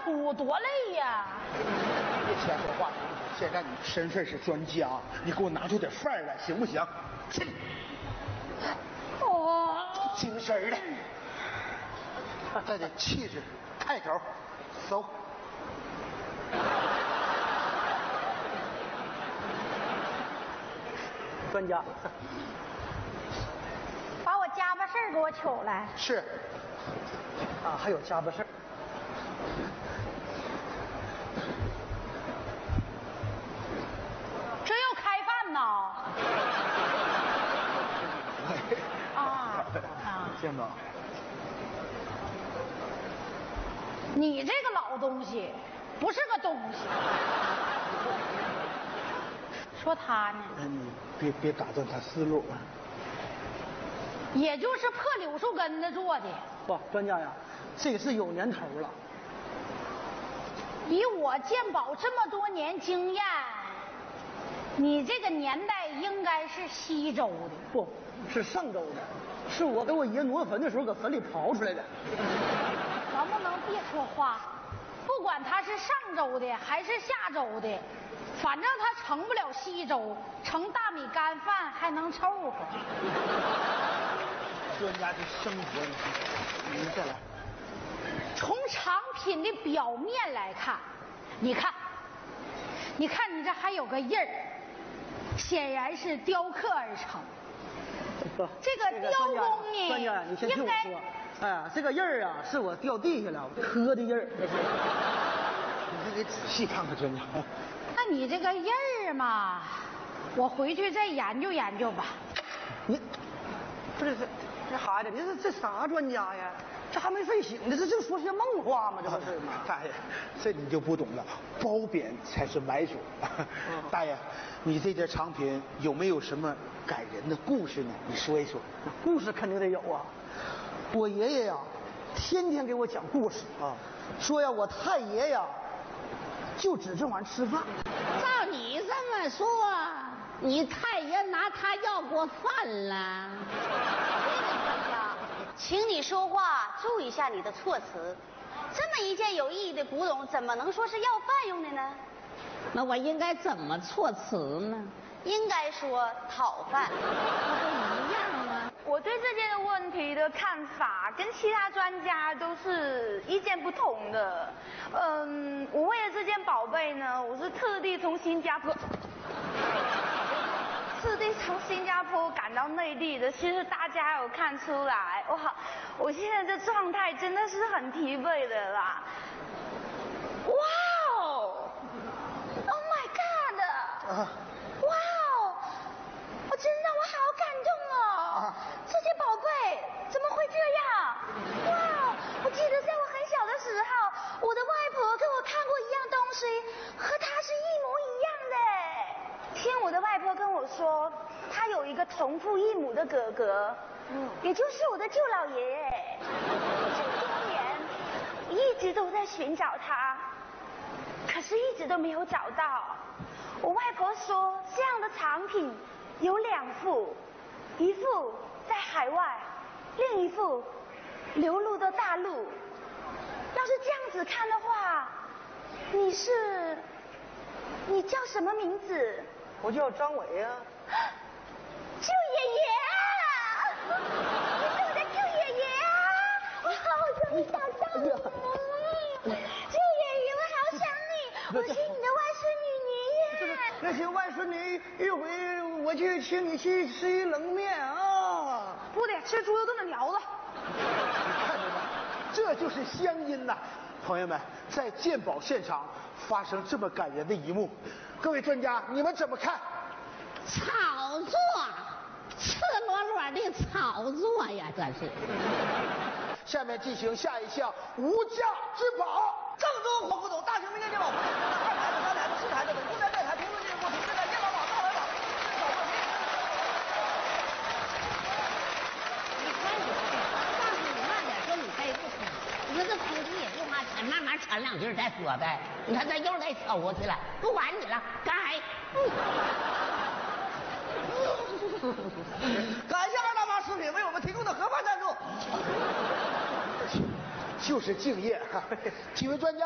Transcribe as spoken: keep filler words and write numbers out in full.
土多累呀！ 别瞎说话，现在你身份是专家，你给我拿出点范儿来，行不行？去。 哦， 精神的，带点气质，开口，走。 专家， 把我家巴事儿给我取来。 是。 啊，还有家巴事儿。 这要开饭呢？啊啊！ 见到。 你这个老东西，不是个东西。说他呢？ 你别别打断他思路啊。 也就是破柳树根子做的。 不，专家呀，这个是有年头了。 比我鉴宝这么多年经验，你这个年代应该是西周的。 不是上周的，是我给我爷挪坟的时候搁坟里刨出来的。 能不能别说话？不管他是上周的还是下周的，反正他成不了西周，成大米干饭还能凑合。 专家的生活，你你再来。 从产品的表面来看，你看，你看你这还有个印儿，显然是雕刻而成。 不， 这个雕工呢， 专家，你先听我说。哎，这个印儿啊，是我掉地下了磕的印儿。 你这得仔细看看，专家。 那你这个印儿嘛，我回去再研究研究吧。 你，不是这这孩子，你这这啥专家呀？这还没睡醒呢，这就说些梦话吗？这不是吗？ 大爷，这你就不懂了，褒贬才是买主。嗯、大爷，你这件藏品有没有什么感人的故事呢？你说一说。 故事肯定得有啊。我爷爷呀，天天给我讲故事啊，说呀，我太爷呀，就指这玩意儿吃饭。 照你这么说，你太爷拿他要过饭了。 专家，请你说话注意一下你的措辞。这么一件有意义的古董，怎么能说是要饭用的呢？ 那我应该怎么措辞呢？ 应该说讨饭。 那不一样吗？ 我对这件问题的看法跟其他专家都是意见不同的。嗯，我为了这件宝贝呢，我是特地从新加坡，特地从新加坡赶到内地的。其实大家有看出来，哇，我现在这状态真的是很疲惫的啦。哇哦 ！Oh my God！ 啊哇哦！我真的我好感动哦！啊、这些宝贝怎么会这样？哇！我记得在我很小的时候，我的外婆给我看过一样东西，和它是一模一样的。听我的外婆跟我说，她有一个同父异母的哥哥，嗯，也就是我的舅老爷爷。这么多年，一直都在寻找他，可是一直都没有找到。我外婆说，这样的藏品有两副，一副在海外，另一副流入到大陆。要是这样子看的话，你是，你叫什么名字？ 我叫张伟啊。 舅爷爷啊！你是我的舅爷爷啊！哇，我终于找到你了！舅爷爷，我好想你，我是你的外孙女爷爷。 那行，外孙女，一会我去请你去吃一冷面啊！ 不得，吃猪肉炖的条子。 你看见吗？这就是乡音呐！朋友们，在鉴宝现场发生这么感人的一幕，各位专家，你们怎么看？ 炒作，赤裸裸的炒作呀，这是。 下面进行下一项无价之宝， 郑州火古董大型民间鉴宝，二台的、三台的、四台的，本公在这台评论界过评这台鉴宝网大海网。 你快点，告诉你慢点说，你背不听。你说这空气也不花钱，慢慢喘两句再说呗。你看这又该抽过去了，不管你了，该。 感谢二大妈食品为我们提供的合法赞助。 就是敬业，几位专家。